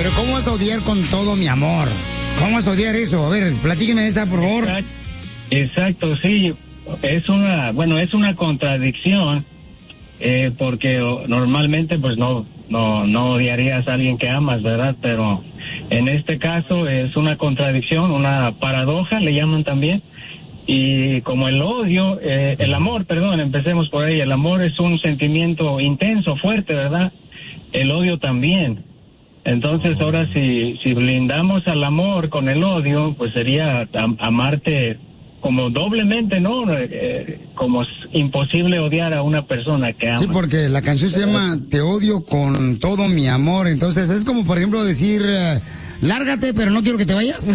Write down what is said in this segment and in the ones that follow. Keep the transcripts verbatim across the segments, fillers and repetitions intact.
Pero ¿cómo vas a odiar con todo mi amor? ¿Cómo vas a odiar eso? A ver, platíqueme esa, por favor. Exacto, sí. Es una, bueno, es una contradicción, eh, porque normalmente pues no, no, no odiarías a alguien que amas, ¿verdad? Pero en este caso es una contradicción, una paradoja, le llaman también. Y como el odio, eh, el amor, perdón, empecemos por ahí, el amor es un sentimiento intenso, fuerte, ¿verdad? El odio también. Entonces ahora si, si blindamos al amor con el odio, pues sería am- amarte como doblemente, ¿no? Eh, como es imposible odiar a una persona que ama. Sí, porque la canción se llama Te odio con todo mi amor. Entonces es como, por ejemplo, decir, uh, lárgate, pero no quiero que te vayas.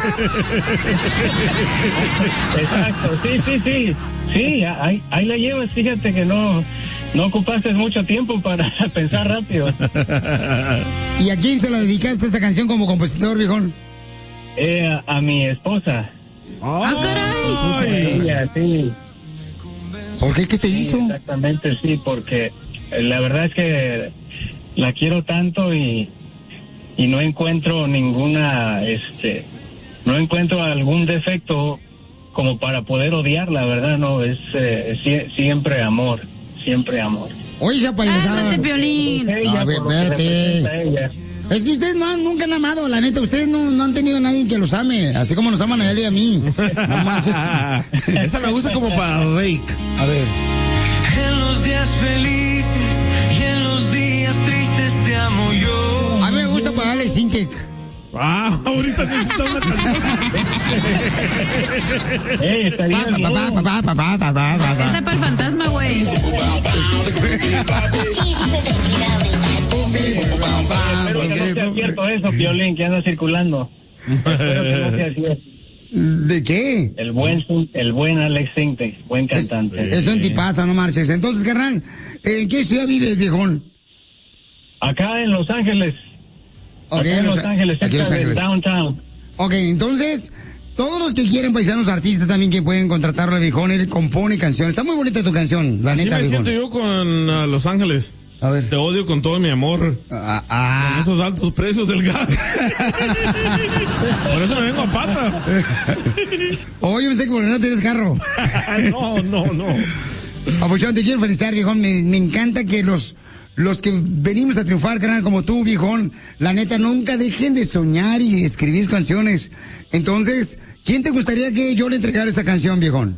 Exacto, sí, sí, sí. Sí, ahí, ahí la llevas. Fíjate que no, no ocupaste mucho tiempo para pensar rápido. ¿Y a quién se la dedicaste esta canción como compositor, viejón? Eh, a, a mi esposa. ¡Ah, caray! Ella, sí. ¿Por qué? ¿Qué te Sí, hizo? Exactamente, sí, porque la verdad es que la quiero tanto y, y no encuentro ninguna, este, no encuentro algún defecto como para poder odiarla, ¿verdad? No, es eh, sie- siempre amor, siempre amor. Oye, esa payasada. Cálmate, Piolín. Ella, A ver, por lo que espérate. representa ella. Es que ustedes no han- nunca han amado, la neta. Ustedes no, no han tenido a nadie que los ame, así como nos aman a él y a mí. No manches. Esa me gusta como para Rake. A ver. En los días felices y en los días tristes te amo yo. A mí me gusta para darle Sintec. Ah, ahorita necesita una canción. Eh, estaría Papá, bien. papá, papá, papá, papá, papá. Está para el fantasma, güey. Espero que no sea cierto eso, Piolín, que anda circulando. Espero que no sea cierto. ¿De qué? El buen, el buen Alex Sintek, buen cantante. Es un tipazo, no marches. Entonces, carnal, ¿en qué ciudad vives, viejón? Acá en Los Ángeles. Ok, Acá en Los Ángeles, aquí en Los cerca de Ángeles. Downtown. Ok, entonces, todos los que quieren paisanos artistas también que pueden contratarlo al viejón, él compone canciones. Está muy bonita tu canción, la Así neta, me viejón. siento yo con uh, Los Ángeles. A ver. Te odio con todo mi amor. Ah, ah. Con esos altos precios del gas. Por eso me vengo a pata. Oye, pensé que por no tienes carro. No, no, no. Papuchón, te quiero felicitar, viejón. Me, me encanta que los, los que venimos a triunfar, carnal, como tú, viejón, la neta, nunca dejen de soñar y escribir canciones. Entonces, ¿quién te gustaría que yo le entregara esa canción, viejón?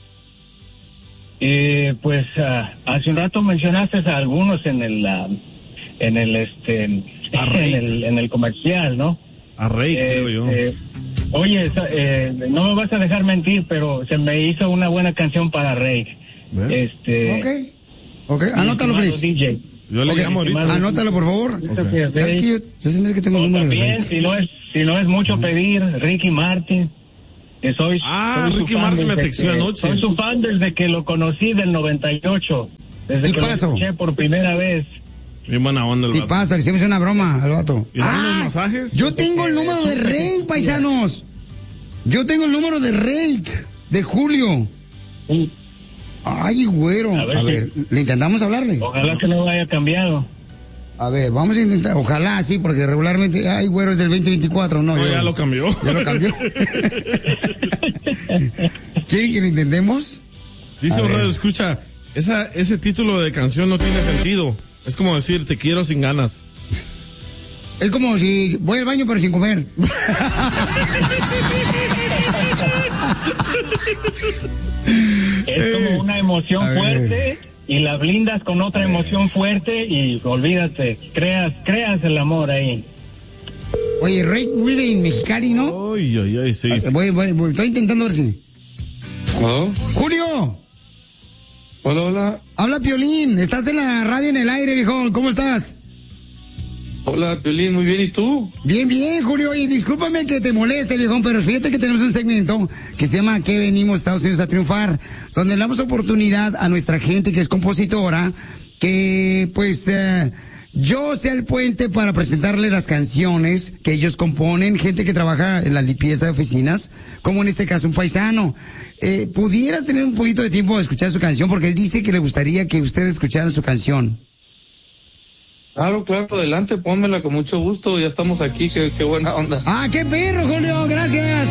Eh, pues ah, hace un rato mencionaste a algunos en el ah, en el este en el, en el comercial, ¿no? A Rey, Eh, creo yo. eh, oye, esa- eh, no me vas a dejar mentir, pero se me hizo una buena canción para Rey. ¿Ves? Este, Ok. Ok, anótalo, mi estimado please. D J. Yo le Ok, llamo ahorita. Anótalo, por favor. Ok. ¿Sabes que yo, yo se me hace que tengo el O número de también, Rick? si no es si no es mucho pedir, Ricky Martin. Que soy, Ah, soy su Ricky fan Martin me desde texteó que- anoche. Soy su fan desde que lo conocí del noventa y ocho. Desde que lo Tipazo. escuché por primera vez. Bien buena onda el ¿Qué vato. pasa? Le hicimos una broma al vato. ¿Y dan los masajes? Yo tengo el número de Rey, paisanos. Yo tengo el número de Rey, de Julio. Sí. Ay, güero. A ver A si- ver, le intentamos hablarle. Ojalá que no haya cambiado. A ver, vamos a intentar. Ojalá, sí, porque regularmente, ay, güero, es del veinte veinticuatro. No, No, yo- ya lo cambió. Ya lo cambió. ¿Quieren que lo intentemos? Dice A un ver. radio, escucha, esa, ese título de canción no tiene sentido. Es como decir, te quiero sin ganas. Es como si voy al baño pero sin comer. Es como una emoción A ver. fuerte y la blindas con otra emoción fuerte y olvídate, creas, creas el amor ahí. Oye, Rey vive en Mexicali, ¿no? Ay, ay, ay, sí. Ah, Voy, voy, voy, estoy intentando ver si. ¿Aló? Julio, Hola, hola. habla Piolín. Estás en la radio en el aire, viejo. ¿Cómo estás? Hola, Piolín, muy bien, ¿y tú? Bien, bien, Julio. Y discúlpame que te moleste, viejón, pero fíjate que tenemos un segmento que se llama ¿Qué venimos a Estados Unidos a triunfar? Donde le damos oportunidad a nuestra gente que es compositora, que pues eh, yo sea el puente para presentarle las canciones que ellos componen, gente que trabaja en la limpieza de oficinas, como en este caso un paisano. Eh, ¿Pudieras tener un poquito de tiempo de escuchar su canción? Porque él dice que le gustaría que ustedes escucharan su canción. Claro, claro, adelante, pónmela con mucho gusto, ya estamos aquí, qué, qué buena onda. Ah, qué perro, Julio, gracias.